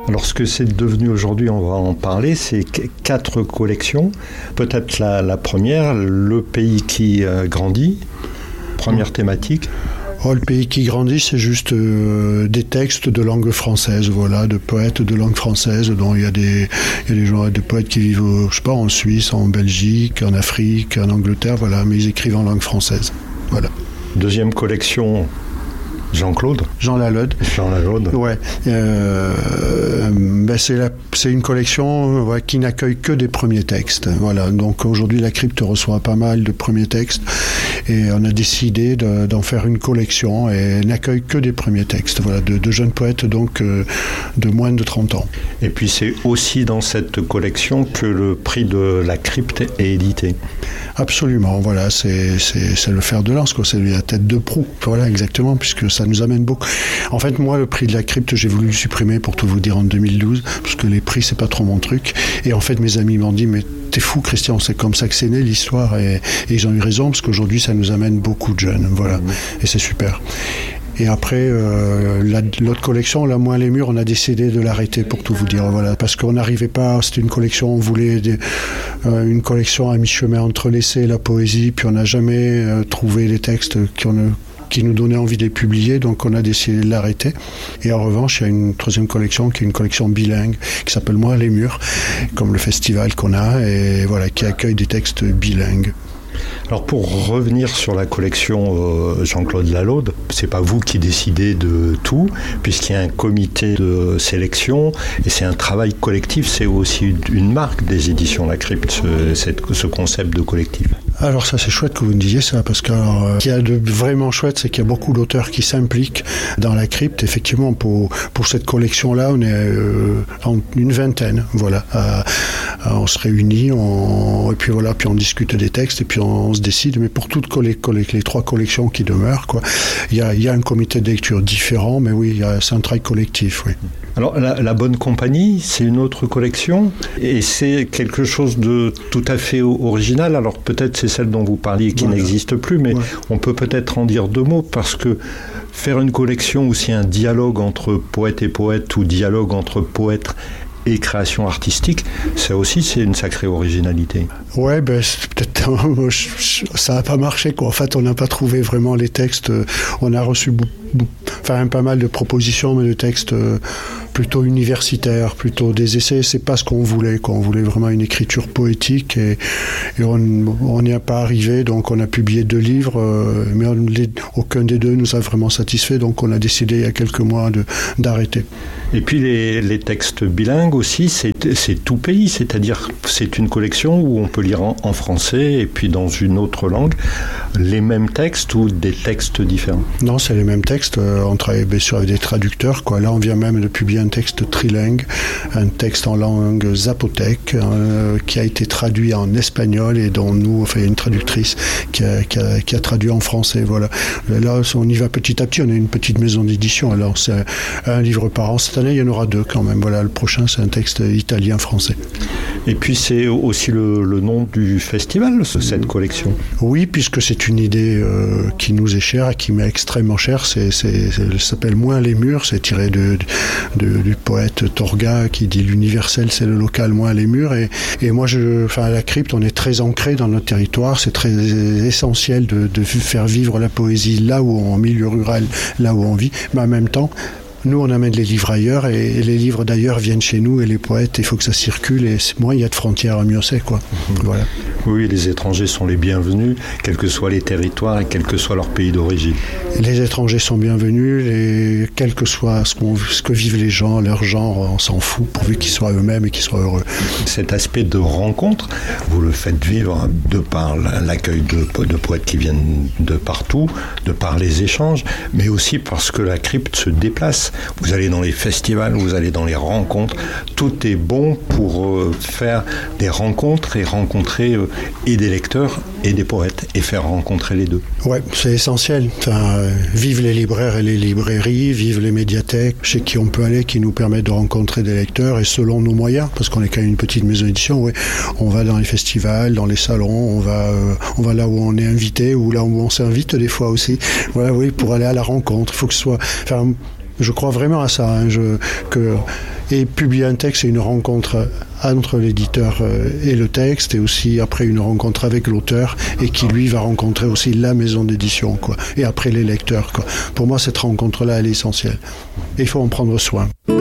Alors ce que c'est devenu aujourd'hui, on va en parler, c'est 4 collections. Peut-être la première, le pays qui grandit, première thématique. Oh, le pays qui grandit, c'est juste des textes de langue française, voilà, de poètes de langue française, dont il y a des poètes qui vivent, je sais pas, en Suisse, en Belgique, en Afrique, en Angleterre, voilà, mais ils écrivent en langue française, voilà. Deuxième collection, Jean-Claude. Jean Lalaude. Ouais. C'est une collection qui n'accueille que des premiers textes. Voilà. Donc aujourd'hui, la Crypte reçoit pas mal de premiers textes et on a décidé d'en faire une collection et n'accueille que des premiers textes. Voilà, de jeunes poètes donc de moins de 30 ans. Et puis c'est aussi dans cette collection que le prix de la Crypte est édité. Absolument. Voilà, c'est le fer de lance, quoi. C'est la tête de proue. Voilà, exactement, puisque ça nous amène beaucoup. En fait, moi, le prix de la Crypte, j'ai voulu le supprimer, pour tout vous dire, en 2012, parce que les prix, c'est pas trop mon truc. Et en fait, mes amis m'ont dit, mais t'es fou, Christian, c'est comme ça que c'est né l'histoire. Et ils ont eu raison, parce qu'aujourd'hui, ça nous amène beaucoup de jeunes. Voilà. Et c'est super. Et après, l'autre collection, La Moins les Murs, on a décidé de l'arrêter, pour tout vous dire. Voilà, parce qu'on n'arrivait pas, c'était une collection, on voulait une collection à mi-chemin entre l'essai et la poésie, puis on n'a jamais trouvé les textes qui nous donnaient envie de les publier, donc on a décidé de l'arrêter. Et en revanche, il y a une troisième collection qui est une collection bilingue, qui s'appelle Moins les Murs, comme le festival qu'on a, et voilà, qui accueille des textes bilingues. Alors pour revenir sur la collection Jean-Claude Lalaude, c'est pas vous qui décidez de tout, puisqu'il y a un comité de sélection et c'est un travail collectif, c'est aussi une marque des éditions La Crypte, ce concept de collectif. Alors ça c'est chouette que vous me disiez ça, parce que ce qu'il y a de vraiment chouette, c'est qu'il y a beaucoup d'auteurs qui s'impliquent dans La Crypte. Effectivement, pour cette collection-là, on est en une vingtaine, voilà. On se réunit, et puis voilà, puis on discute des textes, et puis on se décide. Mais pour toutes les 3 collections qui demeurent, quoi, il y a un comité de lecture différent, mais oui, c'est un travail collectif, oui. Alors la Bonne Compagnie, c'est une autre collection et c'est quelque chose de tout à fait original. Alors peut-être c'est celle dont vous parliez qui n'existe plus, mais on peut peut-être en dire 2 mots, parce que faire une collection où c'est un dialogue entre poète et poète ou dialogue entre poète et création artistique, ça aussi c'est une sacrée originalité. Ouais, peut-être ça n'a pas marché, quoi. En fait, on n'a pas trouvé vraiment les textes. On a reçu pas mal de propositions, mais de textes plutôt universitaires, plutôt des essais. C'est pas ce qu'on voulait, quoi. On voulait vraiment une écriture poétique et on n'y a pas arrivé. Donc on a publié 2 livres, mais aucun des 2 nous a vraiment satisfait. Donc on a décidé il y a quelques mois d'arrêter. Et puis les textes bilingues aussi, c'est tout pays, c'est-à-dire c'est une collection où on peut lire en français et puis dans une autre langue les mêmes textes ou des textes différents. Non, c'est les mêmes textes. On travaille bien sûr avec des traducteurs, quoi. Là, on vient même de publier un texte trilingue, un texte en langue zapotèque qui a été traduit en espagnol et dont nous, il y a une traductrice qui a traduit en français. Voilà. Là, on y va petit à petit. On a une petite maison d'édition. Alors, c'est un livre par an. Cette année, il y en aura 2 quand même. Voilà, le prochain, c'est un texte italien-français. Et puis, c'est aussi le nom du festival, cette collection. Oui, puisque c'est une idée qui nous est chère et qui m'est extrêmement chère. Ça s'appelle Moins les Murs. C'est tiré du poète Torga qui dit l'universel, c'est le local, moins les murs. Et moi, à La Crypte, on est très ancré dans notre territoire. C'est très essentiel de faire vivre la poésie là où, en milieu rural, là où on vit. Mais en même temps, nous, on amène les livres ailleurs et les livres d'ailleurs viennent chez nous et les poètes, il faut que ça circule et moins il y a de frontières, mieux c'est, quoi. Voilà. Oui, les étrangers sont les bienvenus, quels que soient les territoires et quel que soit leur pays d'origine. Les étrangers sont bienvenus, quel que soit ce que vivent les gens, leur genre, on s'en fout, pourvu qu'ils soient eux-mêmes et qu'ils soient heureux. Cet aspect de rencontre, vous le faites vivre de par l'accueil de poètes qui viennent de partout, de par les échanges, mais aussi parce que La Crypte se déplace. Vous allez dans les festivals, vous allez dans les rencontres, tout est bon pour faire des rencontres et rencontrer et des lecteurs et des poètes et faire rencontrer les 2. Ouais, c'est essentiel. Vive les libraires et les librairies, vive les médiathèques, chez qui on peut aller, qui nous permettent de rencontrer des lecteurs et selon nos moyens, parce qu'on est quand même une petite maison d'édition, on va dans les festivals, dans les salons, on va là où on est invité ou là où on s'invite des fois aussi. Voilà, oui, pour aller à la rencontre. Il faut que ce soit... Je crois vraiment à ça. Et publier un texte, c'est une rencontre entre l'éditeur et le texte, et aussi après une rencontre avec l'auteur, et qui lui va rencontrer aussi la maison d'édition, quoi. Et après les lecteurs, quoi. Pour moi, cette rencontre-là, elle est essentielle. Et il faut en prendre soin.